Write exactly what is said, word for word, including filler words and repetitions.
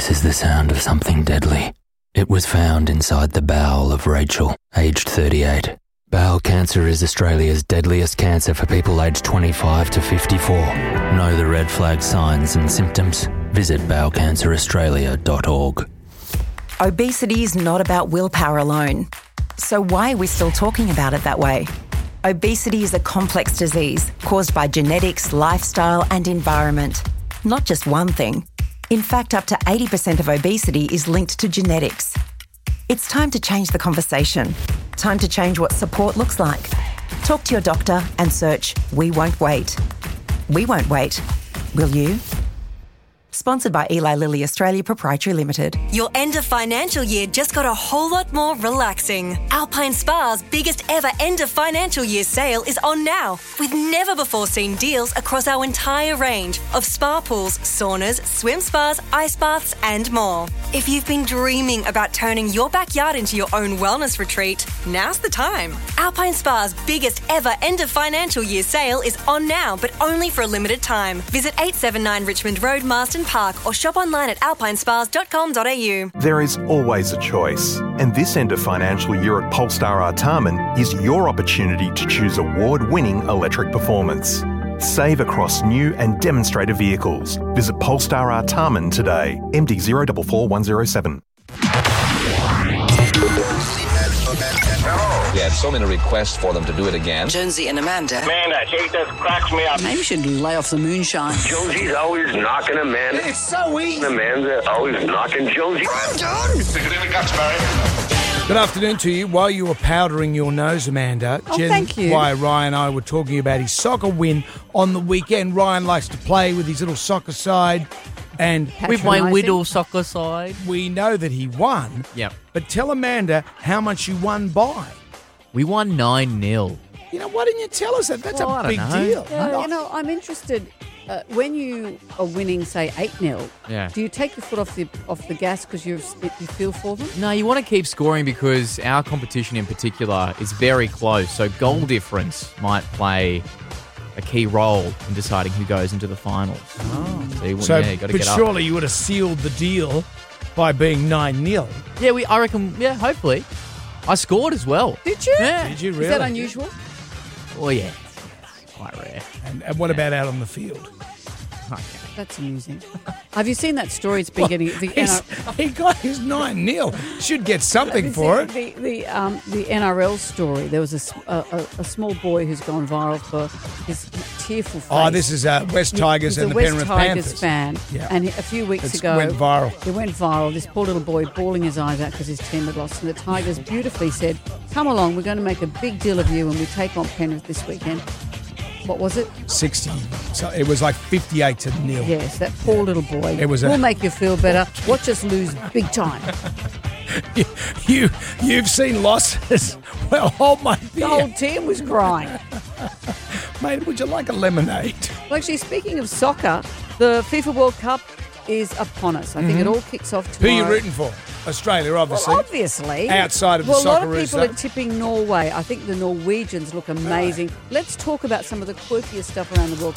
This is the sound of something deadly. It was found inside the bowel of Rachel, aged thirty-eight. Bowel cancer is Australia's deadliest cancer for people aged twenty-five to fifty-four. Know the red flag signs and symptoms? Visit bowel cancer australia dot org. Obesity is not about willpower alone. So why are we still talking about it that way? Obesity is a complex disease caused by genetics, lifestyle and environment. Not just one thing. In fact, up to eighty percent of obesity is linked to genetics. It's time to change the conversation. Time to change what support looks like. Talk to your doctor and search We Won't Wait. We won't wait. Will you? Sponsored by Eli Lilly Australia Proprietary Limited. Your end of financial year just got a whole lot more relaxing. Alpine Spa's biggest ever end of financial year sale is on now, with never before seen deals across our entire range of spa pools, saunas, swim spas, ice baths and more. If you've been dreaming about turning your backyard into your own wellness retreat, now's the time. Alpine Spa's biggest ever end of financial year sale is on now, but only for a limited time. Visit eight seventy-nine Richmond Road, Marston Park, or shop online at alpine spas dot com dot a u. There is always a choice, and this end of financial year at Polestar Artarmon is your opportunity to choose award-winning electric performance. Save across new and demonstrator vehicles. Visit Polestar Artarmon today. M D zero four four one zero seven. We had so many requests for them to do it again. Jonesy and Amanda. Man, I hate this. Cracks me up. Maybe you should lay off the moonshine. Jonesy's always knocking Amanda. It's so easy. Amanda always knocking Jonesy. I'm done. Stick it in the guts, Barry. Good afternoon to you. While you were powdering your nose, Amanda, oh, Jen, thank you. Why Ryan and I were talking about his soccer win on the weekend. Ryan likes to play with his little soccer side. And with my Whittle soccer side. We know that he won. Yep. But tell Amanda how much you won by. We won nine nil. You know, why didn't you tell us that? That's well, a big know. deal. Yeah, no. You know, I'm interested. Uh, when you are winning, say, eight nil, yeah. do you take your foot off the off the gas because you you feel for them? No, you want to keep scoring because our competition in particular is very close. So goal difference might play a key role in deciding who goes into the finals. Oh. So, you, so yeah, you got to but get up. surely you would have sealed the deal by being nine nil. Yeah, we. I reckon, yeah, hopefully. I scored as well. Did you? Yeah. Did you really? Is that unusual? Well, yeah. Quite rare. And, and what yeah. about out on the field? Okay. That's amusing. Have you seen that story? It's been well, getting... The N R- he got his nine nil. Should get something for it. The the, um, the N R L story, there was a, a, a small boy who's gone viral for his tearful face. Oh, this is uh, West Tigers He's and a the West Penrith Tigers Panthers. fan. Yeah. And a few weeks it's ago... went viral. It went viral. This poor little boy bawling his eyes out because his team had lost. And the Tigers beautifully said, come along, we're going to make a big deal of you when we take on Penrith this weekend. What was it? sixty. So it was like fifty-eight to nil. Yes, that poor little boy. It was we'll a... make you feel better. Watch us lose big time. you, you, you've seen losses. Well, hold my beer. The whole team was crying. Mate, would you like a lemonade? Well, actually, speaking of soccer, the FIFA World Cup is upon us. I think mm-hmm. it all kicks off tomorrow. Who are you rooting for? Australia, obviously. Well, obviously. Outside of the well, Socceroos. A lot of people are tipping Norway. I think the Norwegians look amazing. Let's talk about some of the quirkiest stuff around the World